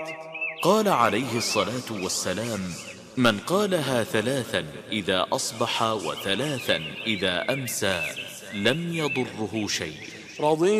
قال عليه الصلاة والسلام: من قالها 3 إذا أصبح و3 إذا أمسى لم يضره شيء.